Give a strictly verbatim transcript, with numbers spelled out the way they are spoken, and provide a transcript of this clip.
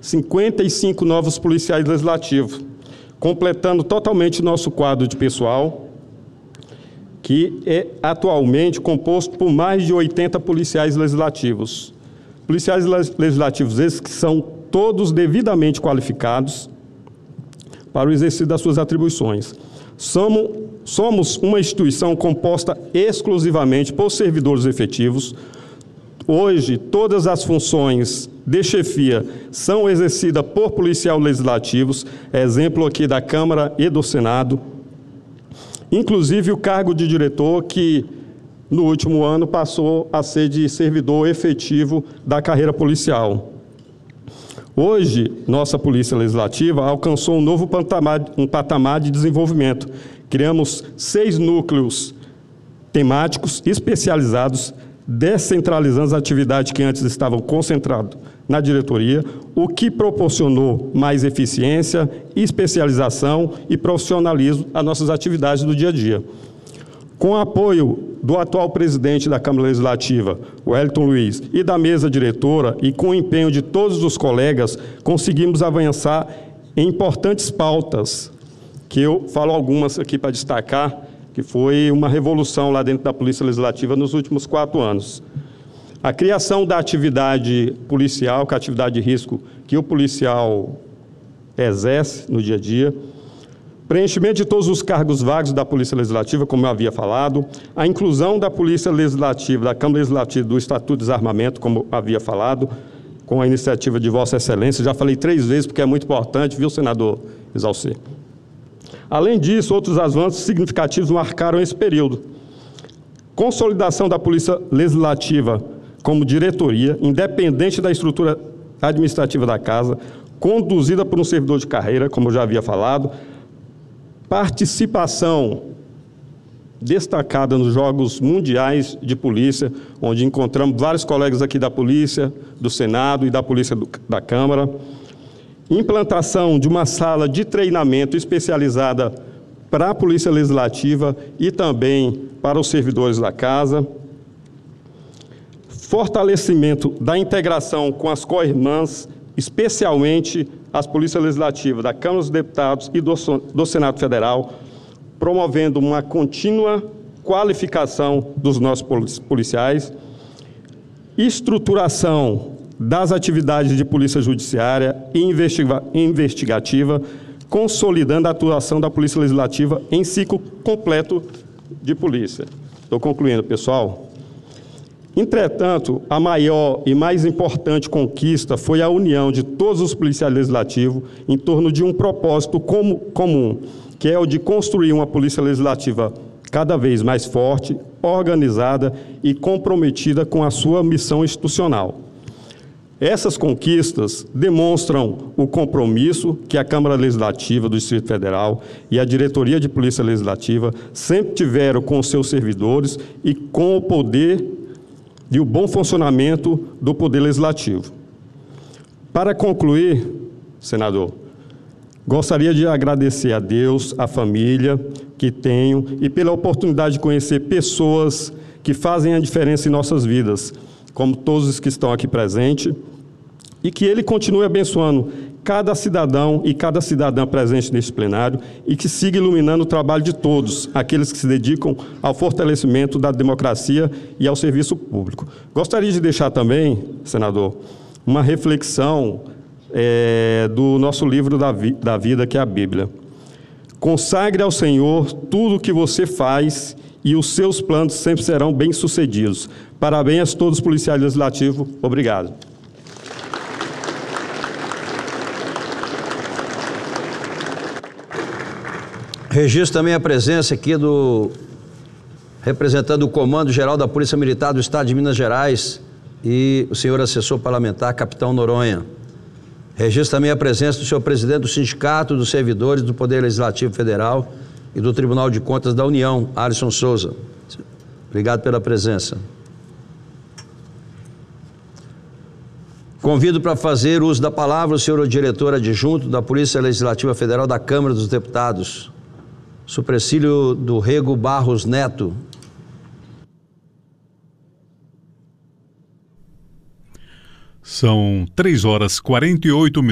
cinquenta e cinco novos policiais legislativos, completando totalmente nosso quadro de pessoal, que é atualmente composto por mais de oitenta policiais legislativos. Policiais legislativos esses que são todos devidamente qualificados para o exercício das suas atribuições. Somos, somos uma instituição composta exclusivamente por servidores efetivos. Hoje, todas as funções de chefia são exercidas por policiais legislativos, exemplo aqui da Câmara e do Senado, inclusive o cargo de diretor, que no último ano passou a ser de servidor efetivo da carreira policial. Hoje, nossa Polícia Legislativa alcançou um novo patamar, um patamar de desenvolvimento. Criamos seis núcleos temáticos especializados, descentralizando as atividades que antes estavam concentradas na diretoria, o que proporcionou mais eficiência, especialização e profissionalismo às nossas atividades do dia a dia. Com o apoio do atual presidente da Câmara Legislativa, Wellington Luiz, e da mesa diretora, e com o empenho de todos os colegas, conseguimos avançar em importantes pautas, que eu falo algumas aqui para destacar, que foi uma revolução lá dentro da Polícia Legislativa nos últimos quatro anos. A criação da atividade policial, que é a atividade de risco que o policial exerce no dia a dia, preenchimento de todos os cargos vagos da Polícia Legislativa, como eu havia falado, a inclusão da Polícia Legislativa, da Câmara Legislativa do Estatuto de Desarmamento, como eu havia falado, com a iniciativa de Vossa Excelência. Já falei três vezes, porque é muito importante, viu, senador Exalcir? Além disso, outros avanços significativos marcaram esse período. Consolidação da Polícia Legislativa como diretoria, independente da estrutura administrativa da Casa, conduzida por um servidor de carreira, como eu já havia falado, participação destacada nos Jogos Mundiais de Polícia, onde encontramos vários colegas aqui da Polícia, do Senado e da Polícia do, da Câmara, implantação de uma sala de treinamento especializada para a Polícia Legislativa e também para os servidores da Casa, fortalecimento da integração com as co-irmãs, especialmente as Polícias Legislativas da Câmara dos Deputados e do, do Senado Federal, promovendo uma contínua qualificação dos nossos policiais, estruturação das atividades de polícia judiciária e investiga- investigativa, consolidando a atuação da Polícia Legislativa em ciclo completo de polícia. Estou concluindo, pessoal. Entretanto, a maior e mais importante conquista foi a união de todos os policiais legislativos em torno de um propósito com- comum, que é o de construir uma Polícia Legislativa cada vez mais forte, organizada e comprometida com a sua missão institucional. Essas conquistas demonstram o compromisso que a Câmara Legislativa do Distrito Federal e a Diretoria de Polícia Legislativa sempre tiveram com os seus servidores e com o poder e o bom funcionamento do Poder Legislativo. Para concluir, senador, gostaria de agradecer a Deus, a família que tenho e pela oportunidade de conhecer pessoas que fazem a diferença em nossas vidas, como todos os que estão aqui presentes, e que Ele continue abençoando cada cidadão e cada cidadã presente neste plenário e que siga iluminando o trabalho de todos, aqueles que se dedicam ao fortalecimento da democracia e ao serviço público. Gostaria de deixar também, senador, uma reflexão é, do nosso livro da, vi- da vida, que é a Bíblia. Consagre ao Senhor tudo o que você faz e os seus planos sempre serão bem-sucedidos. Parabéns a todos os policiais legislativos. Obrigado. Registro também a presença aqui do representante do Comando Geral da Polícia Militar do Estado de Minas Gerais e o senhor assessor parlamentar, capitão Noronha. Registro também a presença do senhor presidente do Sindicato dos Servidores do Poder Legislativo Federal e do Tribunal de Contas da União, Alisson Souza. Obrigado pela presença. Convido para fazer uso da palavra o senhor diretor adjunto da Polícia Legislativa Federal da Câmara dos Deputados, Supracílio do Rego Barros Neto. São três horas e quarenta e oito minutos.